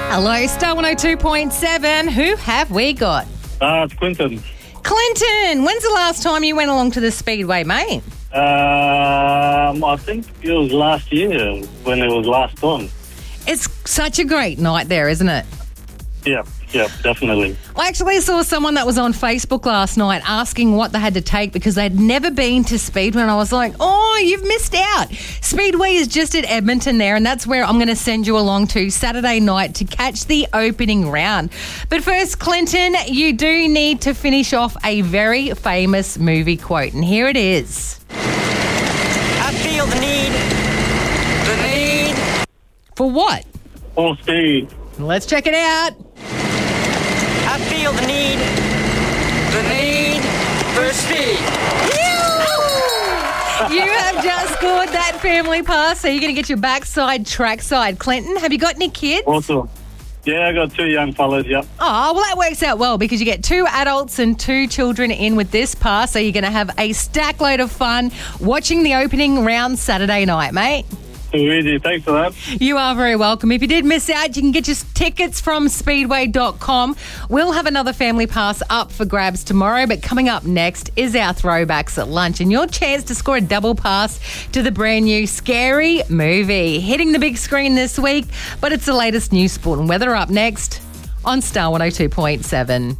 Hello, Star 102.7. Who have we got? It's Clinton. Clinton, when's the last time you went along to the Speedway, mate? I think it was last year when it was last on. It's such a great night there, isn't it? Yeah, definitely. I actually saw someone that was on Facebook last night asking what they had to take because they'd never been to Speedway, and I was like, oh, you've missed out. Speedway is just at Edmonton there, and that's where I'm going to send you along to Saturday night to catch the opening round. But first, Clinton, you do need to finish off a very famous movie quote, and here it is. I feel the need. For what? Full speed. Let's check it out. I feel the need for speed. You have just scored that family pass, so you're going to get your backside trackside. Clinton, have you got any kids? Awesome. Yeah, I got 2 young fellas, yep. Oh, well, that works out well because you get 2 adults and 2 children in with this pass, so you're going to have a stack load of fun watching the opening round Saturday night, mate. Too easy. Thanks for that. You are very welcome. If you did miss out, you can get your tickets from speedway.com. We'll have another family pass up for grabs tomorrow, but coming up next is our throwbacks at lunch and your chance to score a double pass to the brand new Scary Movie. Hitting the big screen this week, but it's the latest news, sport and weather up next on Star 102.7.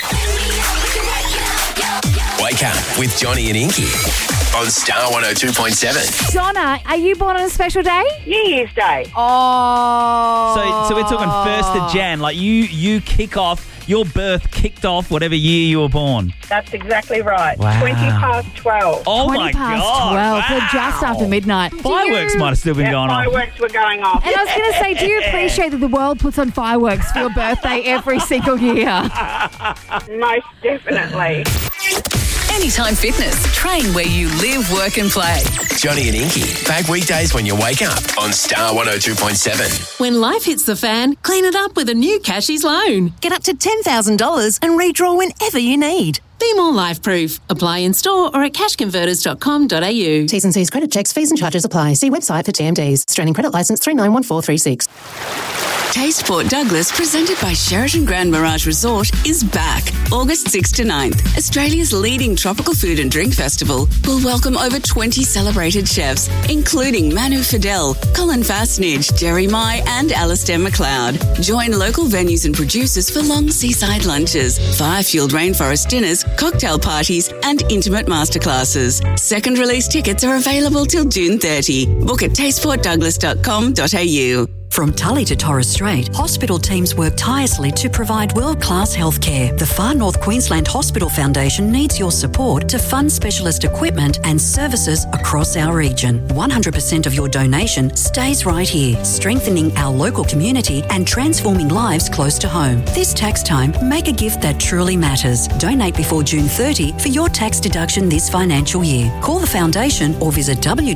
Wake up with Johnny and Inky on Star 102.7. Donna, are you born on a special day? New Year's Day. Oh. So we're talking 1st of Jan. Like you kick off, your birth kicked off whatever year you were born. That's exactly right. Wow. 20 past 12. Oh 20 my past God. 12, so just after midnight. Fireworks might have still been going on. Fireworks were going off. And I was going to say, do you appreciate that the world puts on fireworks for your birthday every single year? Most definitely. Anytime Fitness. Train where you live, work and play. Johnny and Inky, back weekdays when you wake up on Star 102.7. When life hits the fan, clean it up with a new Cashies loan. Get up to $10,000 and redraw whenever you need. Be more life-proof. Apply in store or at cashconverters.com.au. T's and C's credit checks, fees and charges apply. See website for TMDs. Australian Credit Licence 391436. Taste Port Douglas, presented by Sheraton Grand Mirage Resort, is back August 6th to 9th. Australia's leading tropical food and drink festival will welcome over 20 celebrated chefs, including Manu Fidel, Colin Fastnidge, Jerry Mai and Alistair McLeod. Join local venues and producers for long seaside lunches, fire-fueled rainforest dinners, cocktail parties and intimate masterclasses. Second release tickets are available till June 30. Book at tasteportdouglas.com.au. From Tully to Torres Strait, hospital teams work tirelessly to provide world-class healthcare. The Far North Queensland Hospital Foundation needs your support to fund specialist equipment and services across our region. 100% of your donation stays right here, strengthening our local community and transforming lives close to home. This tax time, make a gift that truly matters. Donate before June 30 for your tax deduction this financial year. Call the foundation or visit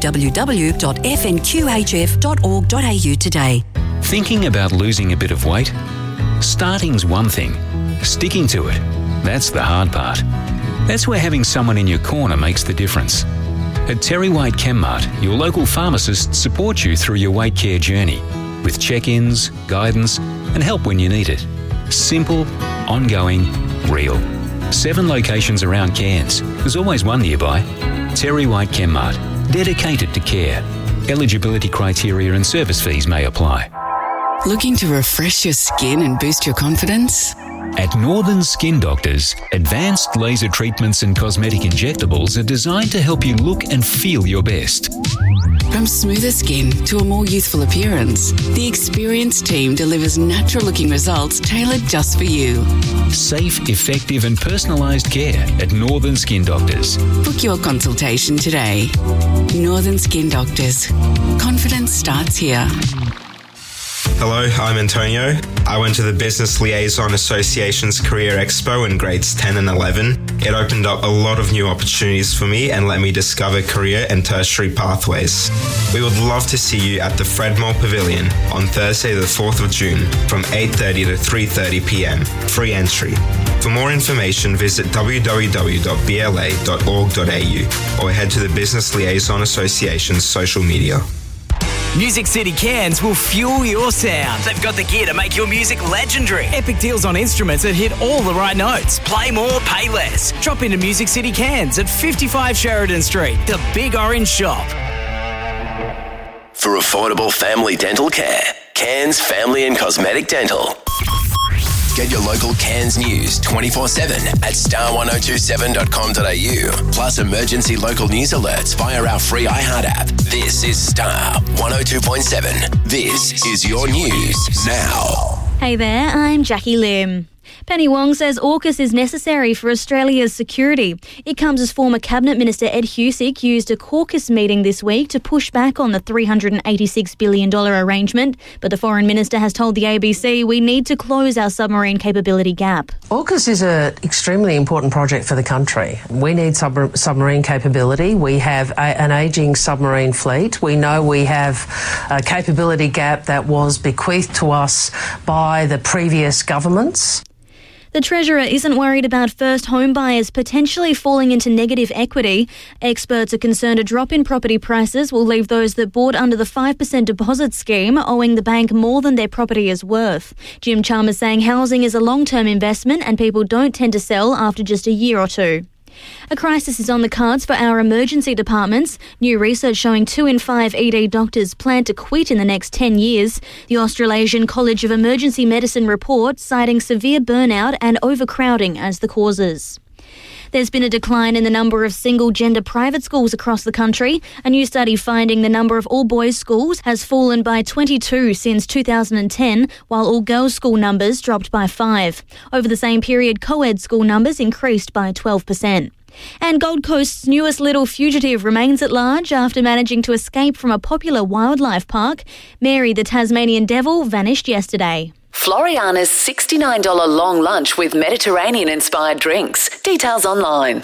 www.fnqhf.org.au today. Thinking about losing a bit of weight? Starting's one thing. Sticking to it, that's the hard part. That's where having someone in your corner makes the difference. At Terry White Chemmart, your local pharmacists support you through your weight care journey with check-ins, guidance and help when you need it. Simple, ongoing, real. 7 locations around Cairns. There's always one nearby. Terry White Chemmart, dedicated to care. Eligibility criteria and service fees may apply. Looking to refresh your skin and boost your confidence? At Northern Skin Doctors, advanced laser treatments and cosmetic injectables are designed to help you look and feel your best. From smoother skin to a more youthful appearance, the experienced team delivers natural-looking results tailored just for you. Safe, effective and personalised care at Northern Skin Doctors. Book your consultation today. Northern Skin Doctors. Confidence starts here. Hello, I'm Antonio. I went to the Business Liaison Association's Career Expo in grades 10 and 11. It opened up a lot of new opportunities for me and let me discover career and tertiary pathways. We would love to see you at the Fredmore Pavilion on Thursday the 4th of June from 8:30 to 3:30 p.m. Free entry. For more information, visit www.bla.org.au or head to the Business Liaison Association's social media. Music City Cairns will fuel your sound. They've got the gear to make your music legendary. Epic deals on instruments that hit all the right notes. Play more, pay less. Drop into Music City Cairns at 55 Sheridan Street, the Big Orange Shop. For affordable family dental care, Cairns Family and Cosmetic Dental. Get your local Cairns news 24/7 at star1027.com.au. Plus emergency local news alerts via our free iHeart app. This is Star 102.7. This is your news now. Hey there, I'm Jackie Lim. Penny Wong says AUKUS is necessary for Australia's security. It comes as former Cabinet Minister Ed Husic used a caucus meeting this week to push back on the $386 billion arrangement. But the Foreign Minister has told the ABC we need to close our submarine capability gap. AUKUS is an extremely important project for the country. We need submarine capability. We have an ageing submarine fleet. We know we have a capability gap that was bequeathed to us by the previous governments. The Treasurer isn't worried about first home buyers potentially falling into negative equity. Experts are concerned a drop in property prices will leave those that bought under the 5% deposit scheme owing the bank more than their property is worth. Jim Chalmers saying housing is a long-term investment and people don't tend to sell after just a year or two. A crisis is on the cards for our emergency departments. New research showing 2 in 5 ED doctors plan to quit in the next 10 years. The Australasian College of Emergency Medicine report citing severe burnout and overcrowding as the causes. There's been a decline in the number of single-gender private schools across the country. A new study finding the number of all-boys schools has fallen by 22 since 2010, while all-girls school numbers dropped by 5. Over the same period, co-ed school numbers increased by 12%. And Gold Coast's newest little fugitive remains at large after managing to escape from a popular wildlife park. Mary the Tasmanian Devil vanished yesterday. Floriana's $69 long lunch with Mediterranean-inspired drinks. Details online.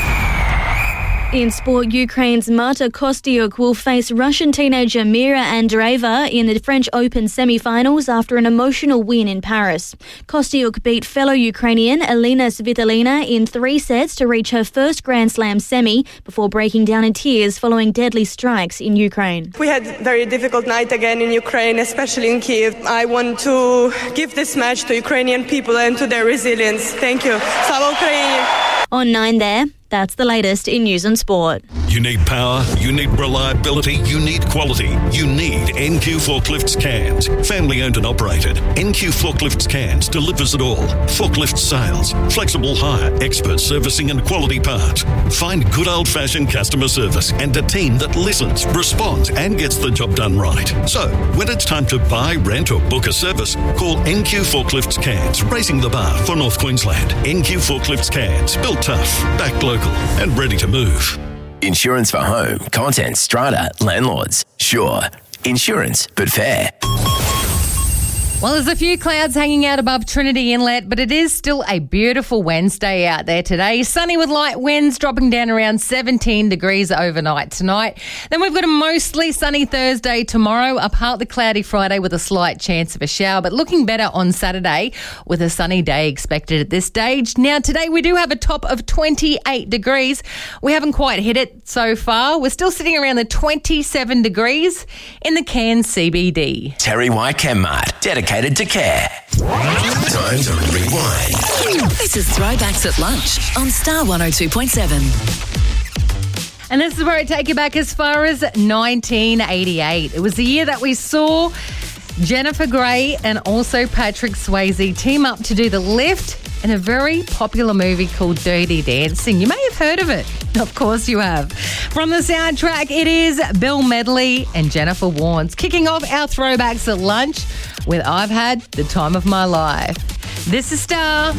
In sport, Ukraine's Marta Kostyuk will face Russian teenager Mira Andreeva in the French Open semi-finals after an emotional win in Paris. Kostyuk beat fellow Ukrainian Elena Svitolina in 3 sets to reach her first Grand Slam semi before breaking down in tears following deadly strikes in Ukraine. We had a very difficult night again in Ukraine, especially in Kyiv. I want to give this match to Ukrainian people and to their resilience. Thank you. Slava Ukraini! On 9 there. That's the latest in news and sport. You need power, you need reliability, you need quality. You need NQ Forklifts Cairns. Family owned and operated. NQ Forklifts Cairns delivers it all. Forklift sales, flexible hire, expert servicing and quality parts. Find good old-fashioned customer service and a team that listens, responds and gets the job done right. So, when it's time to buy, rent or book a service, call NQ Forklifts Cairns, raising the bar for North Queensland. NQ Forklifts Cairns, built tough, backed local and ready to move. Insurance for home, content, strata, landlords. Sure. Insurance, but fair. Well, there's a few clouds hanging out above Trinity Inlet, but it is still a beautiful Wednesday out there today. Sunny with light winds dropping down around 17 degrees overnight tonight. Then we've got a mostly sunny Thursday tomorrow, a partly cloudy Friday with a slight chance of a shower, but looking better on Saturday with a sunny day expected at this stage. Now, today we do have a top of 28 degrees. We haven't quite hit it so far. We're still sitting around the 27 degrees in the Cairns CBD. Terry White Chemmart, dedicated to care. Time to rewind. This is Throwbacks at Lunch on Star 102.7. And this is where I take you back as far as 1988. It was the year that we saw Jennifer Grey and also Patrick Swayze team up to do The Lift in a very popular movie called Dirty Dancing. You may have heard of it. Of course you have. From the soundtrack, it is Bill Medley and Jennifer Warnes kicking off our Throwbacks at Lunch with I've Had the Time of My Life. This is Star